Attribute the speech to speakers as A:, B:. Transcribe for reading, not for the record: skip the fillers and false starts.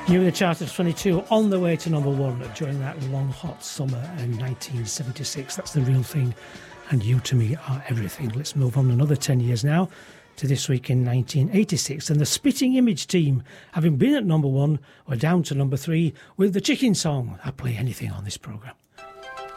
A: New in the chart at 22, on the way to number one during that long hot summer in 1976. That's The Real Thing and You to Me Are Everything. Let's move on another 10 years now to this week in 1986. And the Spitting Image team, having been at number one, were down to number three with The Chicken Song. I'll play anything on this programme.